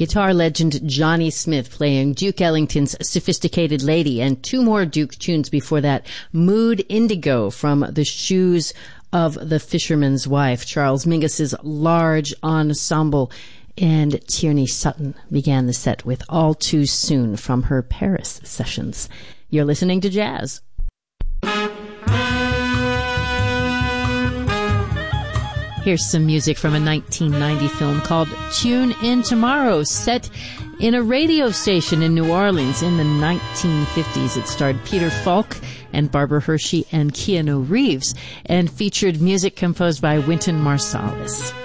Guitar legend Johnny Smith playing Duke Ellington's Sophisticated Lady, and two more Duke tunes before that, Mood Indigo from The Shoes of the Fisherman's Wife, Charles Mingus's large ensemble, and Tierney Sutton began the set with All Too Soon from her Paris sessions. You're listening to Jazz. Here's some music from a 1990 film called Tune In Tomorrow, set in a radio station in New Orleans in the 1950s. It starred Peter Falk and Barbara Hershey and Keanu Reeves and featured music composed by Wynton Marsalis.